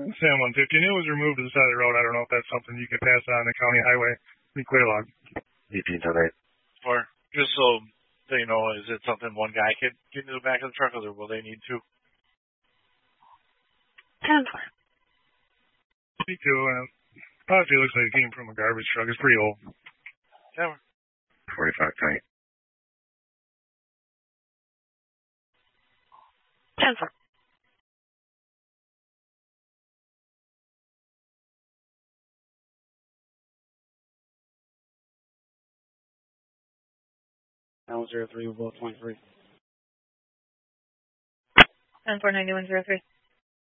Sam 150. And it was removed to the side of the road. I don't know if that's something you could pass on the county highway. Quaylog. 1878. Or just so they know, is it something one guy could get into the back of the truck, or will they need two? 10-4. Me too. Possibly looks like it came from a garbage truck. It's pretty old. 10-4. 45 tight. 10-4. Now 03, we'll 23. 10-4, 9103.